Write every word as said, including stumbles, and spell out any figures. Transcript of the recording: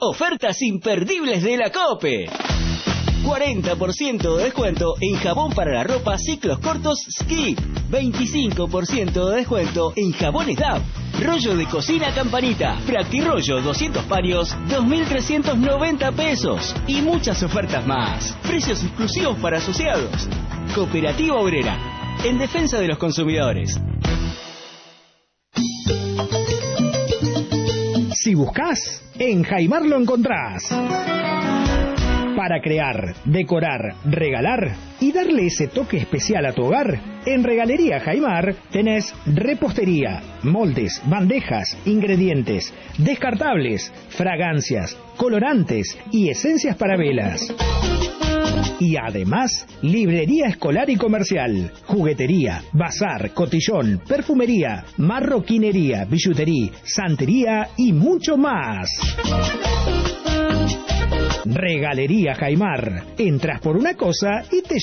Ofertas imperdibles de la COPE. cuarenta por ciento de descuento en jabón para la ropa ciclos cortos Skip. veinticinco por ciento de descuento en jabones D A V. Rollo de cocina Campanita. Fractirollo doscientos paños, dos mil trescientos noventa pesos. Y muchas ofertas más. Precios exclusivos para asociados. Cooperativa Obrera. En defensa de los consumidores. Si buscas, en Jaimar lo encontrás. Para crear, decorar, regalar y darle ese toque especial a tu hogar, en Regalería Jaimar tenés repostería, moldes, bandejas, ingredientes, descartables, fragancias, colorantes y esencias para velas. Y además, librería escolar y comercial, juguetería, bazar, cotillón, perfumería, marroquinería, billutería, santería y mucho más. Regalería Jaimar. Entras por una cosa y te...